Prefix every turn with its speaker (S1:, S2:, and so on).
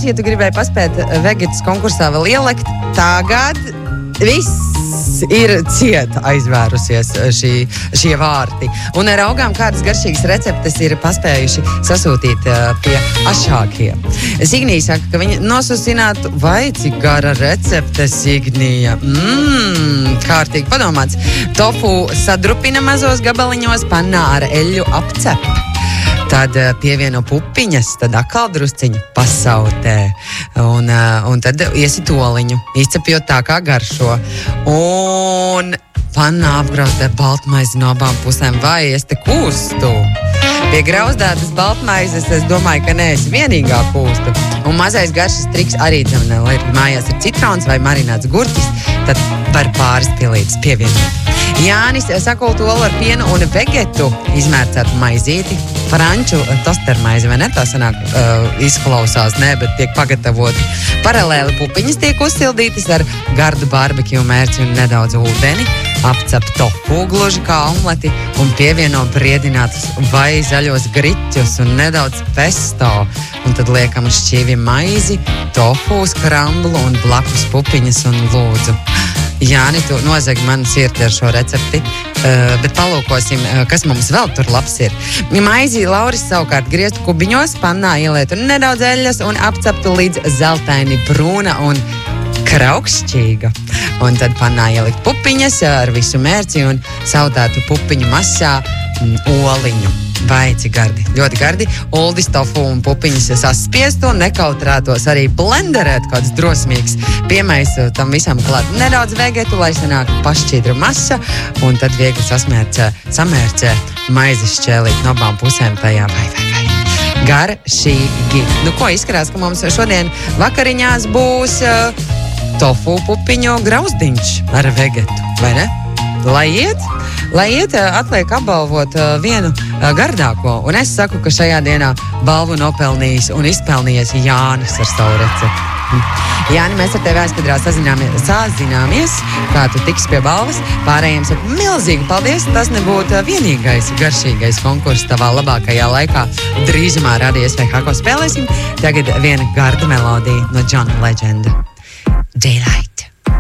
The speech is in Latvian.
S1: Jānis, ja tu gribēji paspēt vegetas konkursā vēl ielikt, tagad viss ir ciet aizvērusies šie vārti. Un raugām, kādas garšīgas receptes ir paspējuši sasūtīt pie ašākie. Signija saka, ka viņa nosusinātu, vai cik gara recepte, Signija. Kārtīgi padomāts. Tofu sadrupina mazos gabaliņos pannā ar eļļu apcep. Tad pievieno pupiņas, tad atkal drusciņu pasautē. Un tad iesit oliņu, izcepjot tā kā garšo. Un pannā apgrauztē baltmaizi no abām pusēm. Vai es te kūstu? Pie grauzdētas baltmaizes es domāju, ka neesi vienīgā kūstu. Un mazais garšas triks arī tam lai mājās ir citrons vai marināts gurķis, tad var pāris pilītes pievienot. Jānis sakult olu ar pienu un vegetu izmērcētu maizīti. Franču tostermaizi, vai ne? Tā sanāk izklausās, ne, bet tiek pagatavoti. Paralēli pupiņas tiek uzsildītas ar gardu barbekju mērci un nedaudz ūdeni. Apcep tofu gluži kā omleti un pievieno briedinātus vai zaļos griķus un nedaudz pesto. Un tad liekam šķīvi maizi, tofu skramblu un blakus pupiņas un lūdzu. Jāni, tu nozagi manu sirdi ar šo recepti, bet palūkosim, kas mums vēl tur labs ir. Maizi Lauris savukārt grieztu kubiņos, pannā ielietu nedaudz eļļas un apceptu līdz zeltaini brūna un kraukšķīga. Un tad pannā ielikt pupiņas ar visu mērci un sautētu pupiņu masā oliņu. Vai cik gardi, ļoti gardi. Uldis tofu un pupiņas saspiestu un nekautrētos arī blenderēt kāds drosmīgs. Piemaisu tam visam klāt nedaudz vegetu, lai sanāk pašķīdra masa, un tad viegli samērcē maizes šķēlīt no abām pusēm tajā. Vai. Garšīgi. Nu, ko izskatās, ka mums šodien vakariņās būs tofu pupiņu grauzdiņš ar vegetu, vai ne? Lai iet, atliek apbalvot vienu gardāko. Un es saku, ka šajā dienā balvu nopelnījis un izpelnījies Jānis ar savu recepti. Jāni, mēs ar tevi aizkadrā sazināmies, kā tu tiksi pie balvas. Pārējiem saku milzīgi paldies, tas nebūtu vienīgais garšīgais konkurss tavā labākajā laikā. Drīzumā radies vai hako spēlēsim. Tagad viena garda melodija no John Legenda. Daylight.